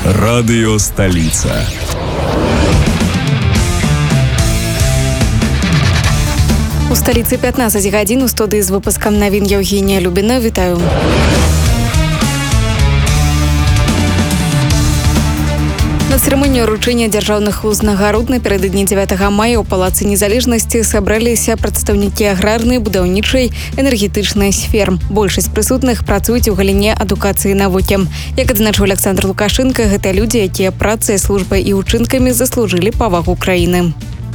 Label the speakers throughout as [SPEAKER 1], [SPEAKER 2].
[SPEAKER 1] Радио «Столица».
[SPEAKER 2] У столицы 15 гадзін, у студыі з выпускам навін Евгения Любіна. Вітаю. На цырымонію ўручэння дзяржаўных узнагарод напярэдадні 9 мая ў Палацы Незалежнасці сабраліся прадстаўнікі аграрнай, будаўнічай, энергетычнай сфер. Большасць прысутных працуюць у галіне адукацыі і навукі. Як адзначыў Александр Лукашенко, гэта людзі, якія працай, службай і ўчынкамі заслужылі павагу краіны.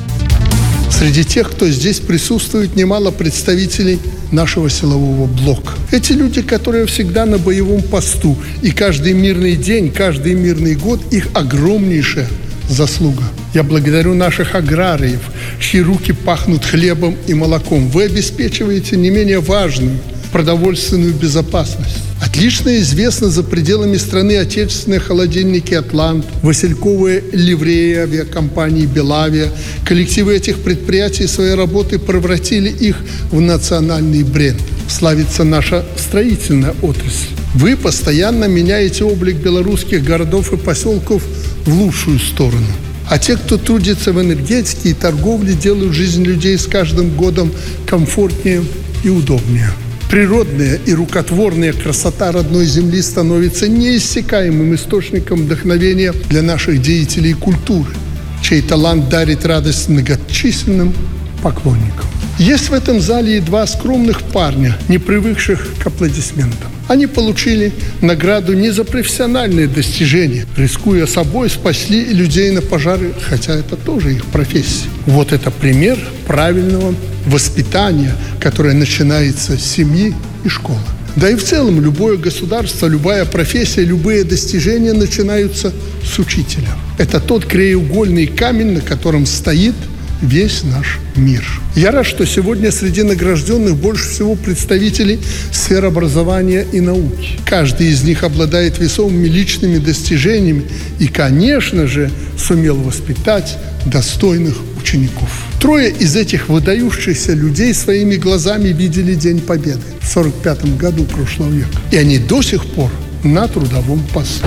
[SPEAKER 3] Среди тех, кто здесь присутствует, немало представителей нашего силового блока. Эти люди, которые всегда на боевом посту, и каждый мирный день, каждый мирный год их огромнейшая заслуга. Я благодарю наших аграриев, чьи руки пахнут хлебом и молоком. Вы обеспечиваете не менее важную продовольственную безопасность. Отлично известно за пределами страны отечественные холодильники «Атлант», васильковые ливреи авиакомпании «Белавия». Коллективы этих предприятий своей работы превратили их в национальный бренд. Славится наша строительная отрасль. Вы постоянно меняете облик белорусских городов и поселков в лучшую сторону. А те, кто трудится в энергетике и торговле, делают жизнь людей с каждым годом комфортнее и удобнее. Природная и рукотворная красота родной земли становится неиссякаемым источником вдохновения для наших деятелей культуры, чей талант дарит радость многочисленным поклонникам. Есть в этом зале и два скромных парня, не привыкших к аплодисментам. Они получили награду не за профессиональные достижения. Рискуя собой, спасли людей на пожары, хотя это тоже их профессия. Вот это пример правильного воспитания, которое начинается с семьи и школы. Да и в целом любое государство, любая профессия, любые достижения начинаются с учителя. Это тот краеугольный камень, на котором стоит весь наш мир. Я рад, что сегодня среди награжденных больше всего представителей сфер образования и науки. Каждый из них обладает весомыми личными достижениями и, конечно же, сумел воспитать достойных учеников. Трое из этих выдающихся людей своими глазами видели День Победы в 1945 году прошлого века. И они до сих пор на трудовом посту.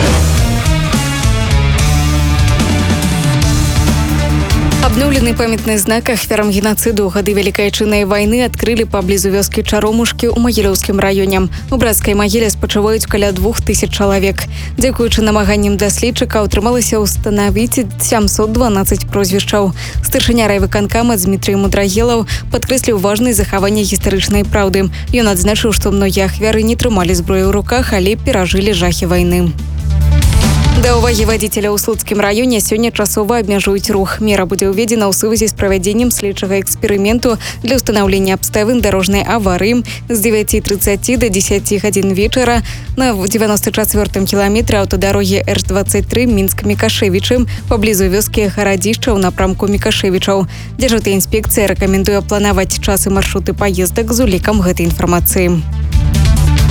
[SPEAKER 2] Обновленный памятный знак ахвярам геноциду ў гады Вялікай Айчыннай вайны адкрылі паблізу вёскі Чаромушкі ў Магілёўскім раёне. У брацкай магіле спачуваюць каля 2000 чалавек. Дзякуючы намаганням даследчыка атрымалася ўстанавіць 712 прозвішчаў. Старшыня райвыканкама Дмітрый Мудрагелаў падкрэсліў важнасць захавання гістарычнай праўды. Ён адзначыў, што многія ахвяры не трымалі зброю ў руках, але перажылі жахі вайны. Да ўвагі вадзіцеля ў Слуцкім раёне сёння часова абмяжуюць рух. Мера будзе ўведзена ў сувязі з правядзеннем следчага эксперыменту для ўстанаўлення абставін дарожнай аварыі з 9:30 до 10 гадзін вечара на 94-м кіламетры аўтадарогі Р-23 Мінск-Мікашэвічы паблізу вёскі Гарадзішча ў напрамку Мікашэвічаў. Дзяржаўная інспекцыя рэкамендуе планаваць час і маршруты паездак з улікам гэтай інфармацыі.